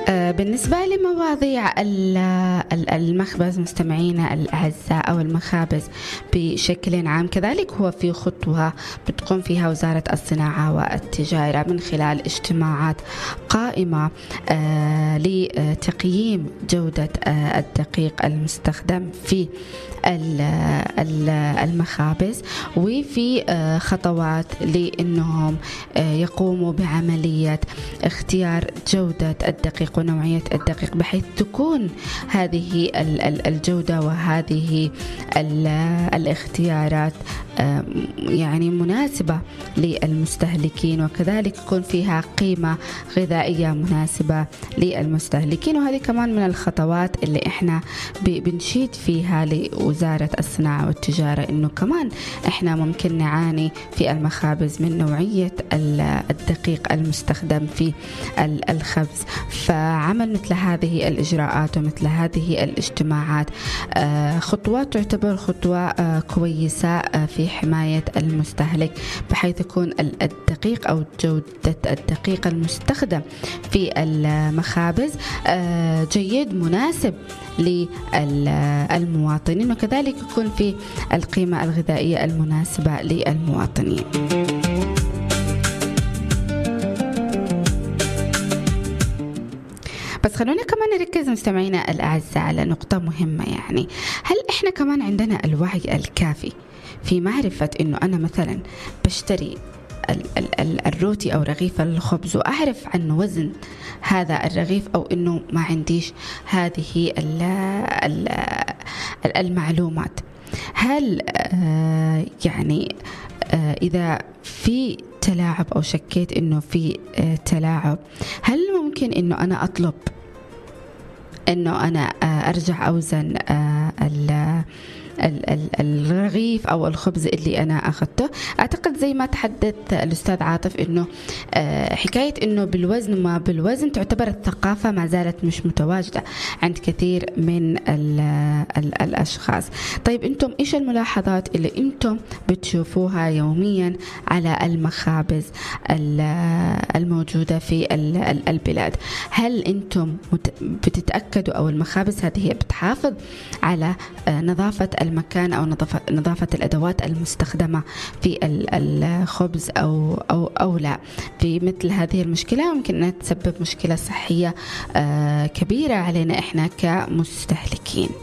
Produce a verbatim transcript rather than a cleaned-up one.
بالنسبة لمواضيع المخبز مستمعينا الأعزاء أو المخابز بشكل عام، كذلك هو في خطوة بتقوم فيها وزارة الصناعة والتجارة من خلال اجتماعات قائمة لتقييم جودة الدقيق المستخدم في المخابز، وفي خطوات لأنهم يقوموا بعملية اختيار جودة الدقيق ونوعية الدقيق بحيث تكون هذه الجودة وهذه الاختيارات يعني مناسبة للمستهلكين، وكذلك يكون فيها قيمة غذائية مناسبة للمستهلكين. وهذه كمان من الخطوات اللي احنا بنشيد فيها لوزارة الصناعة والتجارة، انه كمان احنا ممكن نعاني في المخابز من نوعية الدقيق المستخدم في الخبز. فعمل مثل هذه الإجراءات ومثل هذه الاجتماعات خطوات تعتبر خطوة كويسة في حماية المستهلك، بحيث يكون الدقيق أو جودة الدقيق المستخدم في المخابز جيد مناسب للمواطنين، وكذلك يكون في القيمة الغذائية المناسبة للمواطنين. بس خلونا كمان نركز مستمعينا الأعزاء على نقطة مهمة، يعني هل إحنا كمان عندنا الوعي الكافي في معرفة إنه أنا مثلا بشتري الروتي أو رغيف الخبز وأعرف عن وزن هذا الرغيف، أو إنه ما عنديش هذه المعلومات؟ هل يعني إذا في تلاعب أو شكيت إنه في تلاعب، هل ممكن إنه أنا أطلب إنه أنا أرجع أوزن الرغيف أو الخبز اللي أنا أخذته؟ أعتقد زي ما تحدث الأستاذ عاطف إنه حكاية إنه بالوزن ما بالوزن تعتبر الثقافة ما زالت مش متواجدة عند كثير من ال ال الأشخاص. طيب أنتم إيش الملاحظات اللي أنتم بتشوفوها يوميا على المخابز الموجودة في البلاد؟ هل أنتم بتتأكدوا أو المخابز هذه بتحافظ على نظافة المكان أو نظافة, نظافة الأدوات المستخدمة في الخبز أو, أو, أو لا؟ في مثل هذه المشكلة ممكن أن تسبب مشكلة صحية كبيرة علينا إحنا كمستهلكين.